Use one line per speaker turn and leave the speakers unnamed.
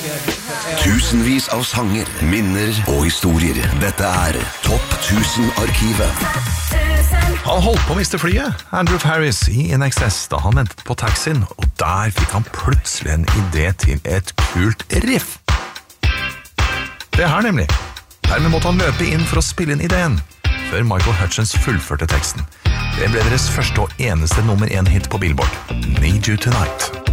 Tusenvis av sanger, minner og historier. Dette Topp 1000-arkivet.
Han holdt på å miste flyet, Andrew Harris, i INXS da han ventet på taxien, og der fikk han plutselig en idé til et kult riff. Det her nemlig. Dermed måtte han løpe inn for å spille inn ideen, før Michael Hutchence fullførte teksten. Det ble deres første og eneste nummer 1 hit på Billboard, Need You Tonight.